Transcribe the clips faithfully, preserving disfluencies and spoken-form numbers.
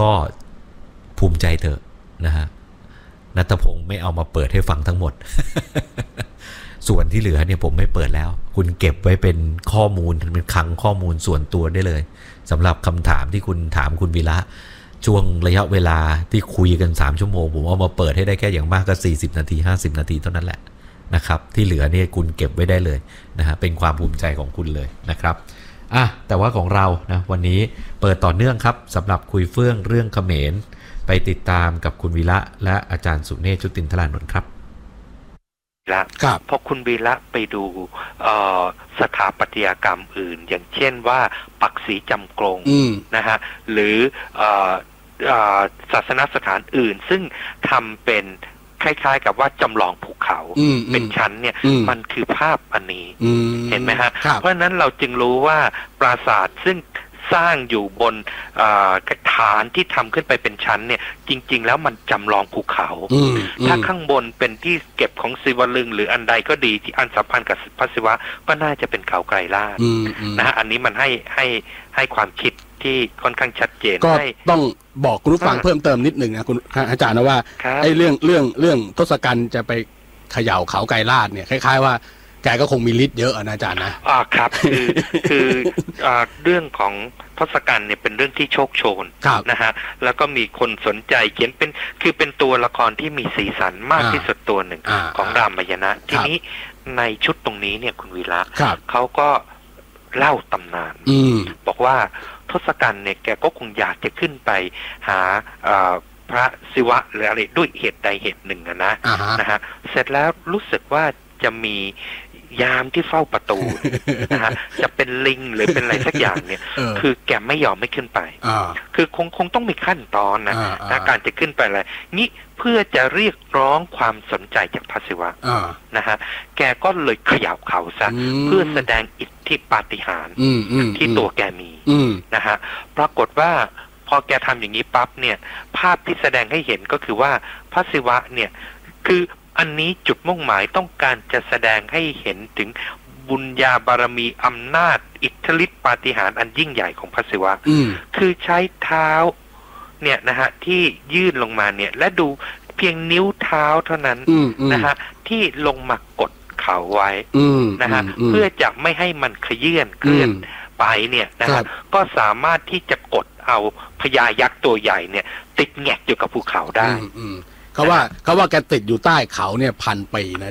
ก็ภูมิใจเถอะนะฮะณัฐพงศ์ไม่เอามาเปิดให้ฟังทั้งหมด ส่วนที่เหลือเนี่ยผมไม่เปิดแล้วคุณเก็บไว้เป็นข้อมูลเป็นคลังข้อมูลส่วนตัวได้เลยสำหรับคำถามที่คุณถามคุณวีระช่วงระยะเวลาที่คุยกันสามชั่วโมงผมเอามาเปิดให้ได้แค่อย่างมากก็สี่สิบนาทีห้าสิบนาทีเท่านั้นแหละนะครับที่เหลือเนี่ยคุณเก็บไว้ได้เลยนะฮะเป็นความภูมิใจของคุณเลยนะครับอ่ะแต่ว่าของเรานะวันนี้เปิดต่อเนื่องครับสำหรับคุยเฟื่องเรื่องเขมรไปติดตามกับคุณวีระและอาจารย์สุเนศ ชุตินทรานนท์ครับละพอคุณวีระไปดูสถาปัตยกรรมอื่นอย่างเช่นว่าปักสีจำกรงนะฮะหรือศาสนสถานอื่นซึ่งทำเป็นคล้ายๆกับว่าจำลองภูเขาเป็นชั้นเนี่ยมันคือภาพอันนี้เห็นไหมฮะเพราะนั้นเราจึงรู้ว่าปราสาทซึ่งสร้างอยู่บนฐานที่ทำขึ้นไปเป็นชั้นเนี่ยจริงๆแล้วมันจำลองภูเขาถ้าข้างบนเป็นที่เก็บของศิวลึงหรืออันใดก็ดีที่อันสัมพันธ์กับพระศิวะก็น่าจะเป็นเขาไกรลาภนะฮะอันนี้มันให้ให้ให้ความคิดที่ค่อนข้างชัดเจนก็ต้องบอกคุณผู้ฟังเพิ่มเติมนิดหนึ่งนะคุณอาจารย์นะว่าไอ้เรื่องเรื่องเรื่องทศกัณฐ์จะไปเขย่าเขาไกรลาภเนี่ยคล้ายๆว่าแกก็คงมีฤทธิ์เยอะนะอาจารย์นะอ่าครับคือคืออ่าเรื่องของทศกัณฐ์เนี่ยเป็นเรื่องที่โชคโชนนะฮะแล้วก็มีคนสนใจเขียนเป็นคือเป็นตัวละครที่มีสีสันมากที่สุดตัวหนึ่งของรามายณะทีนี้ในชุดตรงนี้เนี่ยคุณวีระเขาก็เล่าตำนานบอกว่าทศกัณฐ์เนี่ยแกก็คงอยากจะขึ้นไปหาพระศิวะหรืออะไรด้วยเหตุใดเหตุหนึ่งนะนะฮะเสร็จแล้วรู้สึกว่าจะมียามที่เฝ้าประตูนะฮะจะเป็นลิงหรือเป็นอะไรสักอย่างเนี่ยคือแกไม่ยอมไม่ขึ้นไปคือคงคงต้องมีขั้นตอนนะนะการจะขึ้นไปอะไรนี่เพื่อจะเรียกร้องความสนใจจากพระศิวะนะฮะแกก็เลยเขย่าเขาซะเพื่อแสดงอิทธิปาฏิหาริย์ที่ตัวแกมีนะฮะปรากฏว่าพอแกทำอย่างนี้ปั๊บเนี่ยภาพที่แสดงให้เห็นก็คือว่าพระศิวะเนี่ยคืออันนี้จุดมุ่งหมายต้องการจะแสดงให้เห็นถึงบุญญาบารมีอำนาจอิทธิฤทธิปาฏิหาริย์อันยิ่งใหญ่ของพระศิวะคือใช้เท้าเนี่ยนะฮะที่ยื่นลงมาเนี่ยและดูเพียงนิ้วเท้าเท่านั้นนะฮะที่ลงมากดเขาไว้นะฮะเพื่อจะไม่ให้มันขยื่นเคลื่อนไปเนี่ยนะฮะก็สามารถที่จะกดเอาพญายักษ์ตัวใหญ่เนี่ยติดแงกอยู่กับภูเขาได้เขาว่าเขาว่าแกติดอยู่ใต้เขาเนี่ยพันปีนะ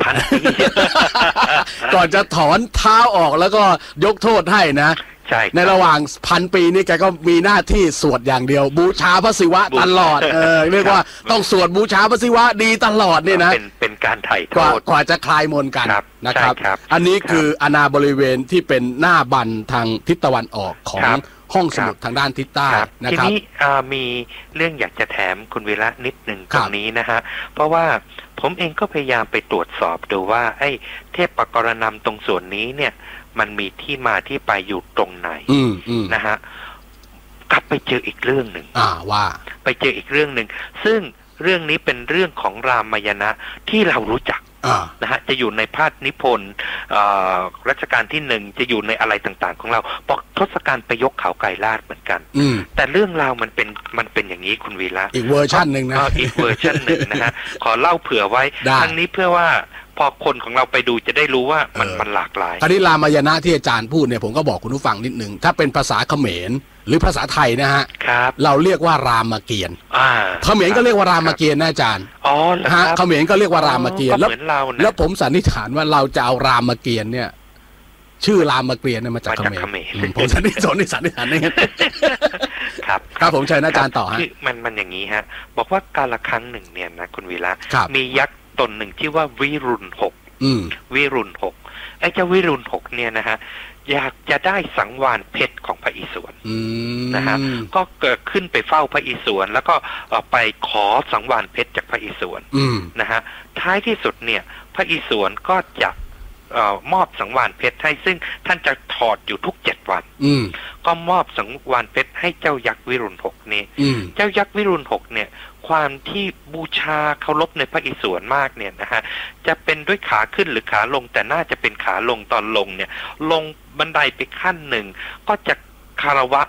ก่อนจะถอนเท้าออกแล้วก็ยกโทษให้นะในระหว่างพันปีนี้แกก็มีหน้าที่สวดอย่างเดียวบูชาพระศิวะตลอดเออเรียกว่าต้องสวดบูชาพระศิวะดีตลอดเนี่ยนะเป็นเป็นการไถ่โทษกว่าจะคลายมนกันนะครับอันนี้คืออาณาบริเวณที่เป็นหน้าบันทางทิศตะวันออกของห้องสมุดทางด้านทิศใต้นะครับทีนี้มีเรื่องอยากจะแถมคุณวีระนิดหนึ่งตรงนี้นะฮะเพราะว่าผมเองก็พยายามไปตรวจสอบดูว่าไอ้เทพปกรณำตรงส่วนนี้เนี่ยมันมีที่มาที่ไปอยู่ตรงไหนนะฮะกลับไปเจออีกเรื่องหนึ่งว่าไปเจออีกเรื่องหนึ่งซึ่งเรื่องนี้เป็นเรื่องของรามายณะที่เรารู้จักนะฮะจะอยู่ในพาทนิพนธ์รัชกาลที่หนึ่งจะอยู่ในอะไรต่างๆของเราบอกทศกัณฐ์ไปยกเขาไกรลาภเหมือนกันแต่เรื่องราวมันเป็นมันเป็นอย่างนี้คุณวีระอีกเวอร์ชันหนึ่งนะอีกเวอร์ชันหนึ่งนะฮะขอเล่าเผื่อไว้ทั้งนี้เพื่อว่าพอคนของเราไปดูจะได้รู้ว่ามันมันหลากหลายคราวนี้รามายณะที่อาจารย์พูดเนี่ยผมก็บอกคุณผู้ฟังนิดนึงถ้าเป็นภาษาเขมรหรือภาษาไทยนะฮะเราเรียกว่ารามเกียรติเขมรก็เรียกว่ารามเกียรตินะอาจารย์อ๋อฮะเขมรก็เรียกว่ารามเกียรติแล้วแล้วผมสันนิษฐานว่าเราจะเอารามเกียรติเนี่ยชื่อรามเกียรติเนี่ยมาจากเขมรผมสันนิษฐานสันนิษฐานนี่ครับครับผมเชิญอาจารย์ต่อฮะคือมันมันอย่างนี้ฮะบอกว่ากาลครั้งหนึ่งเนี่ยนะคุณวีระมียักษ์ตนหนึ่งที่ว่าวิรุณหกวิรุณหกไอ้เจ้าวิรุณหกเนี่ยนะฮะอยากจะได้สังวาลเพชรของพระอิศวรนะฮะก็เกิดขึ้นไปเฝ้าพระอิศวรแล้วก็ไปขอสังวาลเพชรจากพระอิศวรนะฮะท้ายที่สุดเนี่ยพระอิศวรก็จะมอบสังวาลเพชรให้ซึ่งท่านจะถอดอยู่ทุกเจ็ดวันก็มอบสังวาลเพชรให้เจ้ายักษ์วิรุณหกนี้เจ้ายักษ์วิรุณหกเนี่ยความที่บูชาเคารพในพระอิศวรมากเนี่ยนะฮะจะเป็นด้วยขาขึ้นหรือขาลงแต่น่าจะเป็นขาลงตอนลงเนี่ยลงบันไดไปขั้นหนึ่งก็จะคารวะ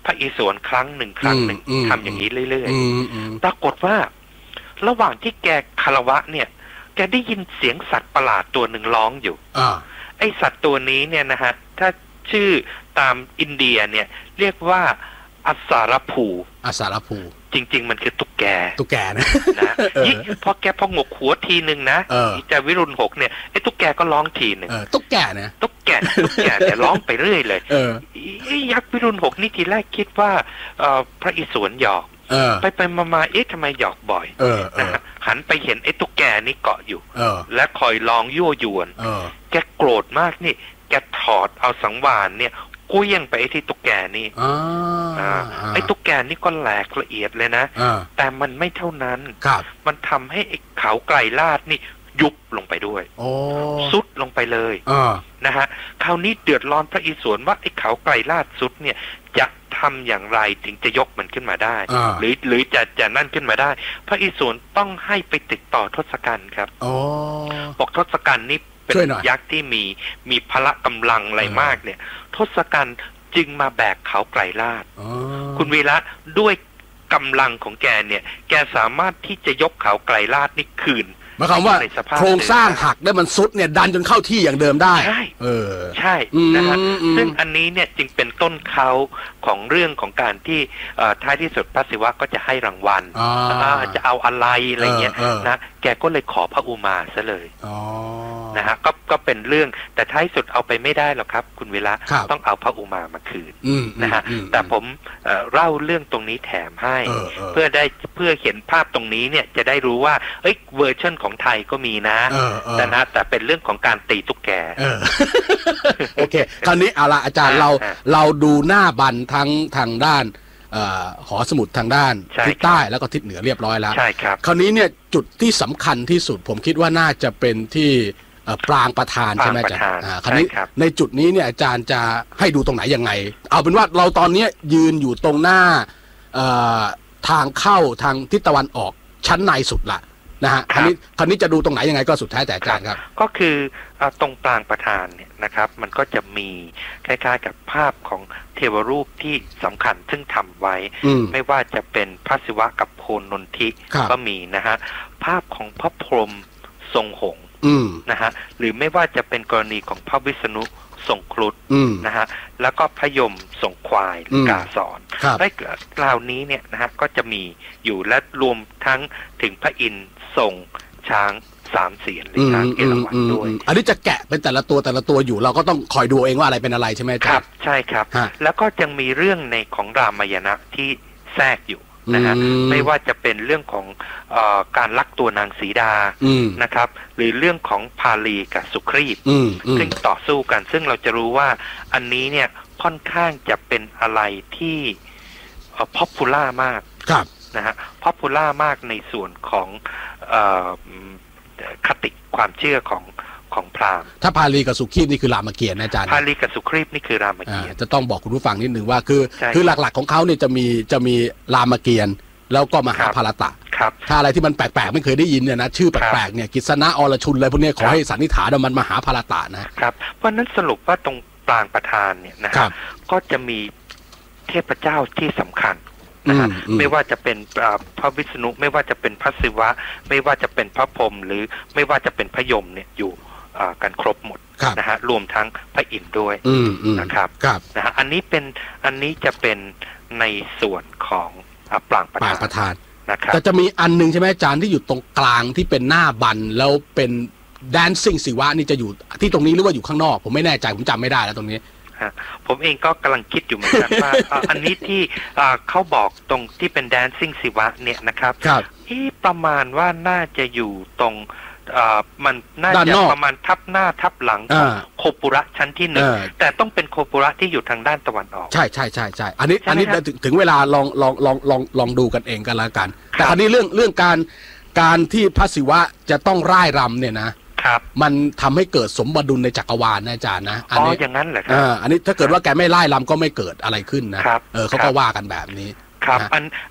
พระอิศวรครั้งหนึ่งครั้งหนึ่งทำอย่างนี้เรื่อยๆปรากฏว่าระหว่างที่แกคารวะเนี่ยแกได้ยินเสียงสัตว์ประหลาดตัวหนึ่งร้องอยู่ไอสัตว์ตัวนี้เนี่ยนะฮะถ้าชื่อตามอินเดียเนี่ยเรียกว่าอัสารภูอัสารภูจริงๆมันคือตุ๊กแกตุ๊กแกนะนะยิ่งพอแกพองกหัวทีหนึ่งนะจะวิรุณหกเนี่ยไอ้ตุ๊กแกก็ร้องทีหนึ่งตุ๊กแกนะตุ๊กแกตุ๊กแกเนี่ยร้องไปเรื่อยเลยไอ้ยักษ์วิรุณหกนี่ทีแรกคิดว่าพระอิศวรหยอกไปไปมาๆเอ๊ะทำไมหยอกบ่อยนะฮะหันไปเห็นไอ้ตุ๊กแกนี่เกาะอยู่และคอยลองยั่วยวนแกโกรธมากนี่แกถอดเอาสังวาลเนี่ยกุ้ยงไปไอ้ที่ตุ๊กแกนี่ไอ้ตุ๊กแกนี่ก็แหลกละเอียดเลยนะแต่มันไม่เท่านั้นมันทำให้ไอ้เขาไกลลาดนี่ยุบลงไปด้วยสุดลงไปเลยนะฮะคราวนี้เดือดร้อนพระอิศวรว่าไอ้เขาไกลลาดสุดเนี่ยจะทำอย่างไรถึงจะยกมันขึ้นมาได้หรือหรือจะจะนั่นขึ้นมาได้พระอิศวรต้องให้ไปติดต่อทศกัณฐ์ครับบอกทศกัณฐ์นี่เป็นยักษ์ที่มีมีพละกำลังอะไรมากเนี่ยทศกัณฐ์จึงมาแบกเขาไกลลาดคุณวีระด้วยกำลังของแกเนี่ยแกสามารถที่จะยกเขาไกลลาดนี่คืนหมายความว่าโครงสร้างหักได้มันซุดเนี่ยดันจนเข้าที่อย่างเดิมได้ใช่เออใช่นะฮะซึ่งอันนี้เนี่ยจึงเป็นต้นเขาของเรื่องของการที่ท้ายที่สุดพระศิวะก็จะให้รางวัลจะเอาอะไรอะไรเงี้ยนะแกก็เลยขอพระอุมาซะเลยนะฮะก็ก็เป็นเรื่องแต่ท้ายสุดเอาไปไม่ได้หรอกครับคุณเวลาต้องเอาพระอุมามาคืนนะฮะแต่ผมเล่าเรื่องตรงนี้แถมให้เพื่อได้เพื่อเห็นภาพตรงนี้เนี่ยจะได้รู้ว่าเอ้ยเวอร์ชันของไทยก็มีนะแต่นะแต่เป็นเรื่องของการตีตุ๊กแกโอเคคราวนี้เอาละอาจารย์เราเราดูหน้าบันทั้งทางด้านหอสมุดทางด้านทิศใต้แล้วก็ทิศเหนือเรียบร้อยแล้วใช่ครับคราวนี้เนี่ยจุดที่สำคัญที่สุดผมคิดว่าน่าจะเป็นที่ปรางประธานใช่ไหมอาจารย์คราวนี้ในจุดนี้เนี่ยอาจารย์จะให้ดูตรงไหนยังไงเอาเป็นว่าเราตอนนี้ยืนอยู่ตรงหน้าทางเข้าทางทิศตะวันออกชั้นในสุดละนะฮะคราวนี้คราวนี้จะดูตรงไหนยังไงก็สุดท้ายแต่อาจารย์ครับก็คือตรงปรางประธานเนี่ยนะครับมันก็จะมีคล้ายๆกับภาพของเทวรูปที่สำคัญซึ่งทำไว้ไม่ว่าจะเป็นพระศิวะกับโพนนทิก็มีนะฮะภาพของพระพรหมทรงหงส์นะฮะหรือไม่ว่าจะเป็นกรณีของพระวิษณุทรงครุฑนะฮะแล้วก็พระยมทรงควายหรือกาสอนไอ้กล่าวนี้เนี่ยนะฮะก็จะมีอยู่และรวมทั้งถึงพระอินทร์ทรงช้างสามเสียนหรือช้างเอราวัณด้วยอันนี้จะแกะเป็นแต่ละตัวแต่ละตัวอยู่เราก็ต้องคอยดูเองว่าอะไรเป็นอะไรใช่ไหมครับใช่ครับแล้วก็ยังมีเรื่องในของรามายณะที่แทรกอยู่นะฮะไม่ว่าจะเป็นเรื่องของเอ่อการลักตัวนางสีดานะครับหรือเรื่องของพาลีกับสุครีพซึ่งต่อสู้กันซึ่งเราจะรู้ว่าอันนี้เนี่ยค่อนข้างจะเป็นอะไรที่ป๊อปปูล่ามากนะฮะป๊อปปูล่ามากในส่วนของเอ่อคติความเชื่อของของพราหมณ์ถ้าพาลีกับสุครีพนี่คือรามเกียรติ์นะอาจารย์พาลีกับสุครีพนี่คือรามเกียรติ์จะต้องบอกคุณผู้ฟังนิดนึงว่าคือคือหลักๆของเขาเนี่ยจะมีจะมีรามเกียรติ์แล้วก็มหาภารตะถ้าอะไรที่มันแปลกๆไม่เคยได้ยินเนี่ยนะชื่อแปลกๆเนี่ยกิษณะอรชุนอะไรพวกนี้ขอให้สันนิษฐานว่ามันมหาภารตะนะครับเพราะนั้นสรุปว่าตรงปรางประธานเนี่ยนะครับก็จะมีเทพเจ้าที่สำคัญนะฮะไม่ว่าจะเป็นพระวิษณุไม่ว่าจะเป็นพระศิวะไม่ว่าจะเป็นพระพรหมหรือไม่ว่าจะเป็นพระยมเนี่ยอยู่กันครบหมดนะฮะรวมทั้งพระอินทร์ด้วยนะครับนะฮะอันนี้เป็นอันนี้จะเป็นในส่วนของปรางประธานนะครับแต่จะมีอันนึงใช่ไหมอาจารย์ที่อยู่ตรงกลางที่เป็นหน้าบันแล้วเป็นแดนซิ่งศิวะนี่จะอยู่ที่ตรงนี้หรือว่าอยู่ข้างนอกผมไม่แน่ใจผมจำไม่ได้แล้วตรงนี้ผมเองก็กำลังคิดอยู่เหมือนกันว่าอันนี้ที่เขาบอกตรงที่เป็นแดนซิ่งศิวะเนี่ยนะครับที่ประมาณว่าน่าจะอยู่ตรงมันน่าจะประมาณทับหน้าทับหลังของโคปุระชั้นที่หนึ่งแต่ต้องเป็นโคปุระที่อยู่ทางด้านตะวันออกใช่ใช่ใช่ใช่อันนี้อันนี้ถึงเวลาลองลองลองลองลองดูกันเองกันแล้วกันแต่อันนี้เรื่องเรื่องการการที่พระศิวะจะต้องร่ายรำเนี่ยนะครับมันทำให้เกิดสมดุลในจักรวาลนะอาจารย์นะอันนี้อย่างนั้นเหรอครับอันนี้ถ้าเกิดว่าแกไม่ไล่รำก็ไม่เกิดอะไรขึ้นนะเออเขาก็ว่ากันแบบนี้ครับอันไอ้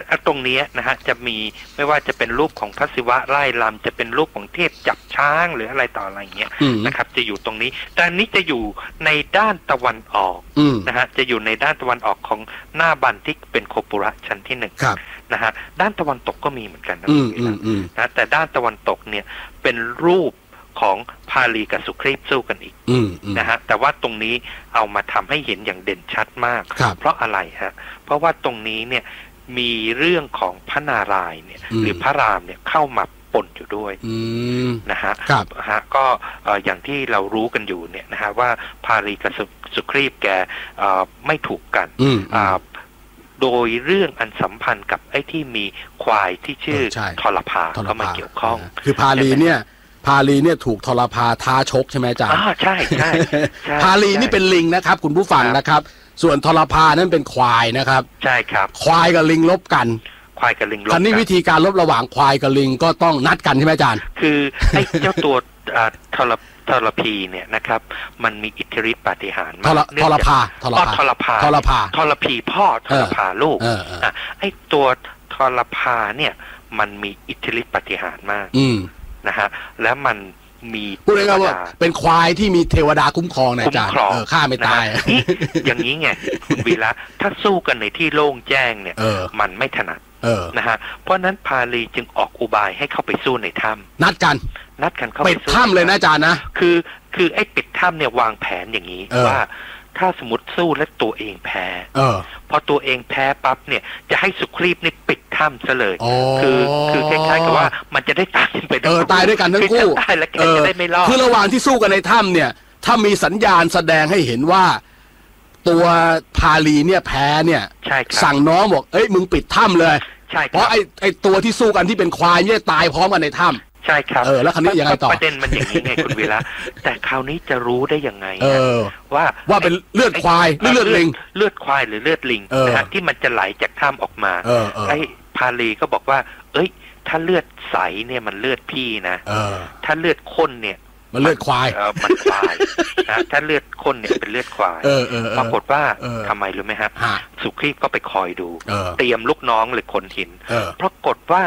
ตรงนี้นะฮะจะมีไม่ว่าจะเป็นรูปของพระศิวะไล่ลำจะเป็นรูปของเทพจับช้างหรืออะไรต่ออะไรเงี้ยนะครับจะอยู่ตรงนี้แต่อันนี้จะอยู่ในด้านตะวันออกนะฮะจะอยู่ในด้านตะวันออกของหน้าบันที่เป็นโคปุระชั้นที่หนึ่งนะฮะด้านตะวันตกก็มีเหมือนกันนะนะแต่ด้านตะวันตกเนี่ยเป็นรูปของพาลีกับสุครีพสู้กันอีกนะฮะแต่ว่าตรงนี้เอามาทำให้เห็นอย่างเด่นชัดมากเพราะอะไรฮะเพราะว่าตรงนี้เนี่ยมีเรื่องของพระนารายณ์เนี่ยหรือพระรามเนี่ยเข้ามาปนอยู่ด้วยนะฮะฮะก็อย่างที่เรารู้กันอยู่เนี่ยนะฮะว่าพาลีกับสุครีพแกไม่ถูกกันโดยเรื่องอันสัมพันธ์กับไอ้ที่มีควายที่ชื่อทรพาเข้ามาเกี่ยวข้องคือพาลีเนี่ยพาลีเนี่ยถูกทรพาท้าชกใช่ไหมอาจารย์อ๋อใช่ใช่พาลีนี่เป็นลิงนะครับคุณผู้ฟังนะครับส่วนทรพานั้นเป็นควายนะครับใช่ครับควายกับลิงลบกันควายกับลิงลบกันคราวนี้วิธีการลบระหว่างควายกับลิงก็ต้องนัดกันใช่ไหมอาจารย์คือไอ้เจ้าตัวทรทรพีเนี่ยนะครับมันมีอิทธิฤทธิปาฏิหาริย์มากทรพาทรพาทรพาทรพาทรพีพ่อทรพาลูกอ่ะไอ้ตัวทรพาเนี่ยมันมีอิทธิฤทธิปาฏิหาริย์มากนะฮะแล้วมันมีพูดง่ายๆว่าเป็นควายที่มีเทวดาคุ้มครองนะอาจารย์เออฆ่าไม่ตายอย่างนี้ไงคุณวีระถ้าสู้กันในที่โล่งแจ้งเนี่ยมันไม่ถนัดนะฮะเพราะนั้นพาลีจึงออกอุบายให้เข้าไปสู้ในถ้ำนัดกันนัดกันเข้าไปปิดถ้ำเลยนะอาจารย์นะคือคือไอ้ปิดถ้ำเนี่ยวางแผนอย่างนี้ว่าถ้าสมมติสู้และตัวเองแพ้พอตัวเองแพ้ปั๊บเนี่ยจะให้สุครีพนี่ปิดถ้ำซะเลยคือคือคล้ายๆกับว่ามันจะได้ตายไปเออตายด้วยกันทั้งคู่ตายแล้วแกจะได้ไม่รอดคือระหว่างที่สู้กันในถ้ำเนี่ยถ้ามีสัญญาณแสดงให้เห็นว่าตัวพาลีเนี่ยแพ้เนี่ยสั่งน้องบอกเอ้ยมึงปิดถ้ำเลยเพราะไอ้ไอ้ตัวที่สู้กันที่เป็นควายเนี่ยตายพร้อมกันในถ้ำใช่ครับเออแล้วคราวนี้ยังไงต่อประเด็นมันอย่างนี้ไงคุณวีระแต่คราวนี้จะรู้ได้ยังไงว่าว่าเป็นเลือดควายหรือเลือดลิงเลือดควายหรือเลือดลิงนะฮะที่มันจะไหลจากถ้ำออกมาไอ้พาลีก็บอกว่าเอ้ยถ้าเลือดใสเนี่ยมันเลือดพี่นะถ้าเลือดข้นเนี่ยมันเลือดควายเออมันควายนะถ้าเลือดข้นเนี่ยเป็นเลือดควายปรากฏว่าทำไมรู้ไหมครับสุครีพก็ไปคอยดูเตรียมลูกน้องหรือคนหินปรากฏว่า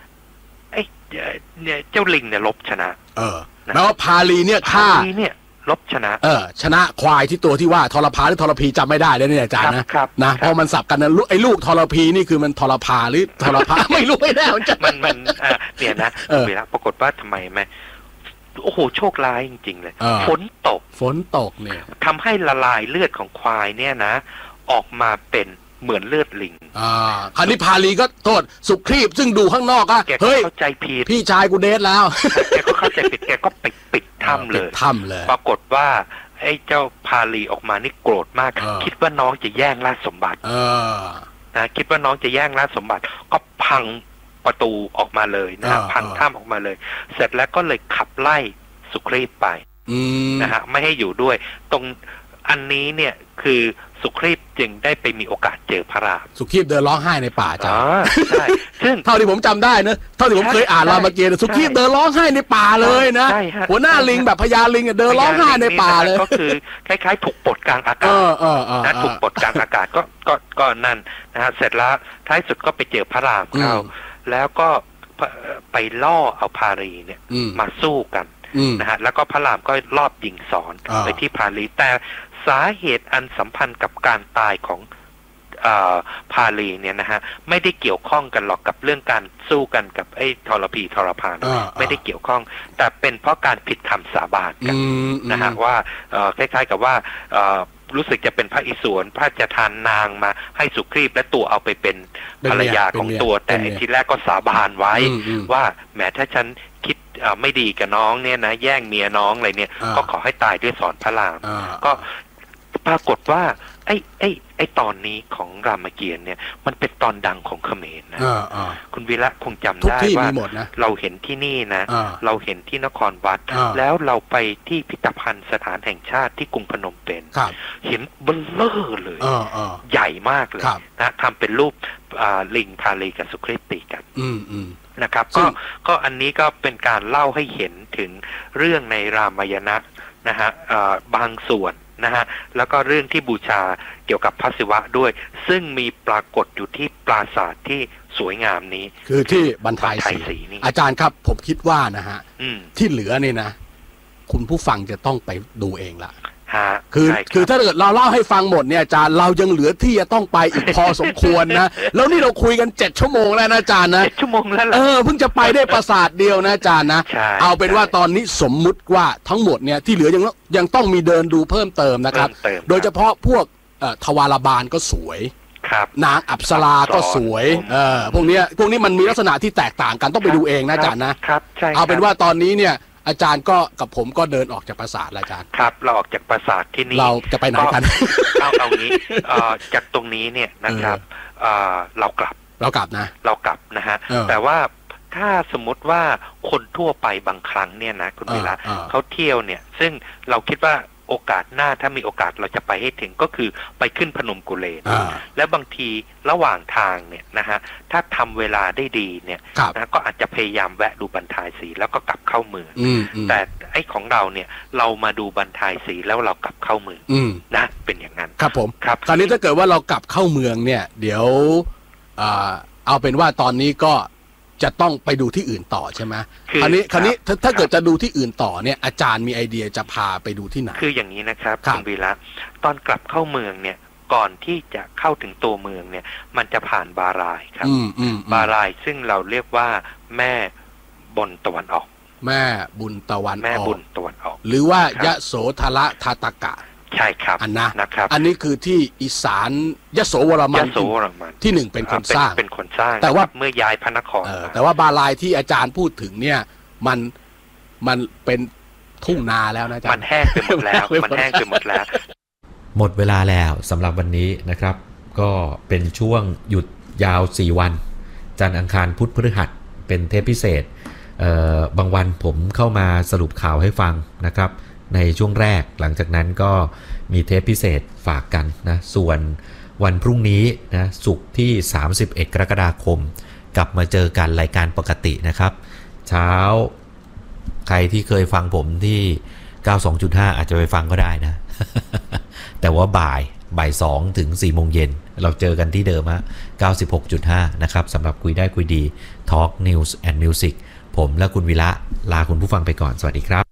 เนี่ยเจ้าลิงเนี่ยลบชนะเออแล้วพาลีเนี่ยฆ่าพาลีเนี่ยลบชนะเออชนะควายที่ตัวที่ว่าทรพาหรือทรพีจำไม่ได้เลยเนี่ยอาจารย์นะนะพอมันสับกันนะไอ้ลูกทรพีนี่คือมันทรพาหรือทรพาไม่รู้ไม่แน่มันจะมันมันเนี่ยนะเวลาปรากฏว่าทำไมไหมโอ้โหโชคร้ายจริงๆเลยฝนตกฝนตกเนี่ยทำให้ละลายเลือดของควายเนี่ยนะออกมาเป็นเหมือนเลือดลิงอ่าคราวนี้พาลีก็โทษสุครีพซึ่งดูข้างนอกก็เฮ้ยเข้าใจผิดพี่ชายกูเดทแล้วแกก็เข้าใจผิดแกก็ปิดปิดถ้ำเลยถ้ำเลยปรากฏว่าไอ้เจ้าพาลีออกมานี่โกรธมากคิดว่าน้องจะแย่งราชสมบัตินะคิดว่าน้องจะแย่งราชสมบัติก็พังประตูออกมาเลยนะพังถ้ำออกมาเลยเสร็จแล้วก็เลยขับไล่สุครีพไปนะฮะไม่ให้อยู่ด้วยตรงอันนี้เนี่ยคือสุครีพจึงได้ไปมีโอกาสเจอพระรามสุครีพเดินร้องไห้ในป่าจ้ะใช่ซึ่งเท่าที่ผมจำได้นะเท่าที่ผมเคยอ่านรามเกียรติ์สุครีพเดินร้องไห้ในป่าเลยนะหัวหน้าลิงแบบพญาลิงเดินร้องไห้ในป่าเลยก็คือคล้ายๆถูกปลดกลางอากาศนะถูกปลดกลางอากาศก็ก็ก็นั่นนะฮะเสร็จแล้วท้ายสุดก็ไปเจอพระรามเข้าแล้วก็ไปล่อเอาพาลีเนี่ยมาสู้กันนะฮะแล้วก็พระรามก็ลอบยิงสอนไปที่พาลีแต่สาเหตุอันสัมพันธ์กับการตายของพาลีเนี่ยนะฮะไม่ได้เกี่ยวข้องกันหรอกกับเรื่องการสู้กันกับไอ้ทรพีทรพานไม่ได้เกี่ยวข้องแต่เป็นเพราะการผิดคำสาบานกันนะฮะว่าคล้ายๆกับว่ารู้สึกจะเป็นพระอิศวรพระจะทานนางมาให้สุครีพและตัวเอาไปเป็นภรรยาของตัวแต่ทีแรกก็สาบานไว้ว่าแม้ถ้าฉันคิดไม่ดีกับน้องเนี่ยนะแย่งเมียน้องอะไรเนี่ยก็ขอให้ตายด้วยสอนพระรามก็ปรากฏว่าไอ้ไอ้ไอ้ตอนนี้ของรามเกียรติ์เนี่ยมันเป็นตอนดังของเขมรนะคุณวีระคงจำได้ว่าเราเห็นที่นี่นะเราเห็นที่นครวัดแล้วเราไปที่พิพิธภัณฑ์สถานแห่งชาติที่กรุงพนมเปญเห็นเบลเลอร์เลยใหญ่มากเลยนะทำเป็นรูปลิงพาลีกับสุครีพตีกันนะครับก็ก็อันนี้ก็เป็นการเล่าให้เห็นถึงเรื่องในรามายณะนะฮะบางส่วนนะฮะแล้วก็เรื่องที่บูชาเกี่ยวกับพระศิวะด้วยซึ่งมีปรากฏอยู่ที่ปราสาทที่สวยงามนี้คือที่บรรทายศรีอาจารย์ครับผมคิดว่านะฮะที่เหลือนี่นะคุณผู้ฟังจะต้องไปดูเองละคือคือถ้าเกิดเราเล่าให้ฟังหมดเนี่ยอาจารย์เรายังเหลือที่จะต้องไปอีกพอสมควรนะแล้วนี่เราคุยกันเจ็ดชั่วโมงแล้วนะอาจารย์นะเจ็ดชั่วโมงแล้วเออเพิ่งจะไปได้ปราสาทเดียวนะอาจารย์นะเอาเป็นว่าตอนนี้สมมุติว่าทั้งหมดเนี่ยที่เหลือยังยังต้องมีเดินดูเพิ่มเติมนะครับโดยเฉพาะพวกทวารบาลก็สวยนางอัปสราก็สวยเออพวกนี้พวกนี้มันมีลักษณะที่แตกต่างกันต้องไปดูเองนะอาจารย์นะครับเอาเป็นว่าตอนนี้เนี่ยอาจารย์ก็กับผมก็เดินออกจากปราสาทแล้วอาจารย์ครับเราออกจากปราสาทที่นี่เราจะไปไหนกันเอาเอางี้จากตรงนี้เนี่ยนะครับเรากลับเรากลับนะเรากลับนะฮะแต่ว่าถ้าสมมติว่าคนทั่วไปบางครั้งเนี่ยนะคุณวิระเขาเที่ยวเนี่ยซึ่งเราคิดว่าโอกาสหน้าถ้ามีโอกาสเราจะไปให้ถึงก็คือไปขึ้นพนมกุเลนและบางทีระหว่างทางเนี่ยนะฮะถ้าทำเวลาได้ดีเนี่ยนะก็อาจจะพยายามแวะดูบรรทายศรีแล้วก็กลับเข้าเมืองแต่ไอ้ของเราเนี่ยเรามาดูบรรทายศรีแล้วเรากลับเข้าเมืองนะเป็นอย่างนั้นครับผมครับคราวนี้ถ้าเกิดว่าเรากลับเข้าเมืองเนี่ยเดี๋ยวเอาเป็นว่าตอนนี้ก็จะต้องไปดูที่อื่นต่อใช่ไหมคราวนี้คราวนี้ถ้าถ้าเกิดจะดูที่อื่นต่อเนี่ยอาจารย์มีไอเดียจะพาไปดูที่ไหนคืออย่างนี้นะครับคุณวีระตอนกลับเข้าเมืองเนี่ยก่อนที่จะเข้าถึงตัวเมืองเนี่ยมันจะผ่านบารายครับบารายซึ่งเราเรียกว่าแม่บนตะวันออกแม่บุญตะวันออกแม่บุญตะวันออกหรือว่ายโสธรทาตกะใช่ครับอันนะนะครับอันนี้คือที่อีสานยโสวรมันที่หนึ่งเป็นคนสร้างเป็นคนสร้างแต่ว่าเมื่อย้ายพระนครแต่ว่าบาลายที่อาจารย์พูดถึงเนี่ยมันมันเป็นทุ่งนาแล้วนะอาจารย์มันแห้งไปหมดแล้วมันแห้งไปหมดแล้วหมดเวลาแล้วสำหรับวันนี้นะครับก็เป็นช่วงหยุดยาวสี่วันจันทร์อังคารพุธพฤหัสเป็นเทปพิเศษบางวันผมเข้ามาสรุปข่าวให้ฟังนะครับในช่วงแรกหลังจากนั้นก็มีเทปพิเศษฝากกันนะส่วนวันพรุ่งนี้นะศุกร์ที่สามสิบเอ็ดกรกฎาคมกลับมาเจอกันรายการปกตินะครับเช้าใครที่เคยฟังผมที่ เก้าสิบสองจุดห้า อาจจะไปฟังก็ได้นะ แต่ว่าบ่ายบ่ายสองถึงสี่โมงเย็นเราเจอกันที่เดิมฮะ เก้าสิบหกจุดห้า นะครับสำหรับคุยได้คุยดี Talk News and Music ผมและคุณวิระลาคุณผู้ฟังไปก่อนสวัสดีครับ